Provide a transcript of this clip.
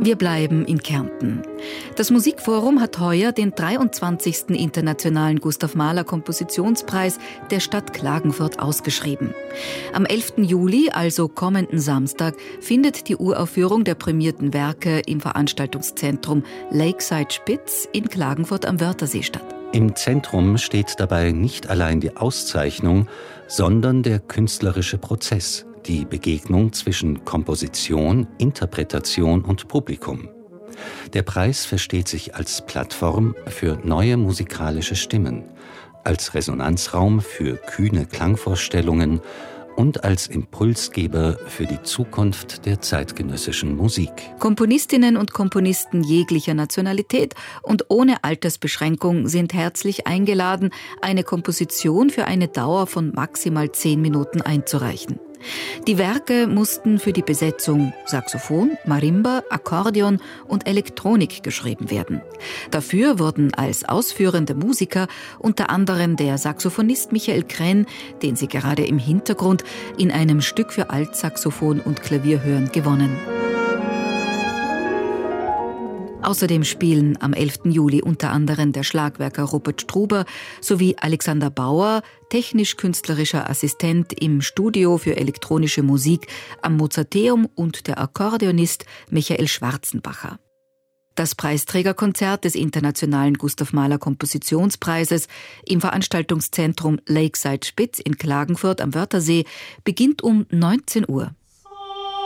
Wir bleiben in Kärnten. Das Musikforum hat heuer den 23. Internationalen Gustav Mahler Kompositionspreis der Stadt Klagenfurt ausgeschrieben. Am 11. Juli, also kommenden Samstag, findet die Uraufführung der prämierten Werke im Veranstaltungszentrum Lakeside Spitz in Klagenfurt am Wörthersee statt. Im Zentrum steht dabei nicht allein die Auszeichnung, sondern der künstlerische Prozess, die Begegnung zwischen Komposition, Interpretation und Publikum. Der Preis versteht sich als Plattform für neue musikalische Stimmen, als Resonanzraum für kühne Klangvorstellungen und als Impulsgeber für die Zukunft der zeitgenössischen Musik. Komponistinnen und Komponisten jeglicher Nationalität und ohne Altersbeschränkung sind herzlich eingeladen, eine Komposition für eine Dauer von maximal 10 Minuten einzureichen. Die Werke mussten für die Besetzung Saxophon, Marimba, Akkordeon und Elektronik geschrieben werden. Dafür wurden als ausführende Musiker unter anderem der Saxophonist Michael Krenn, den Sie gerade im Hintergrund in einem Stück für Altsaxophon und Klavier hören, gewonnen. Außerdem spielen am 11. Juli unter anderem der Schlagwerker Rupert Struber sowie Alexander Bauer, technisch-künstlerischer Assistent im Studio für elektronische Musik am Mozarteum, und der Akkordeonist Michael Schwarzenbacher. Das Preisträgerkonzert des Internationalen Gustav Mahler Kompositionspreises im Veranstaltungszentrum Lakeside Spitz in Klagenfurt am Wörthersee beginnt um 19 Uhr.